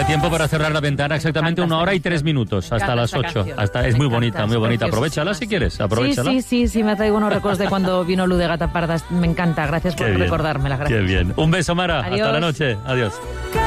tiempo para cerrar la ventana, exactamente 1 hora y 3 minutos, hasta las 8. Es muy bonita, muy bonita. Aprovechala si quieres, aprovechala. Sí, me traigo unos recuerdos de cuando vino Luz de Gata Parda. Me encanta, gracias por recordármela. Gracias. Qué bien. Un beso, Mara. Adiós. Hasta la noche. Adiós.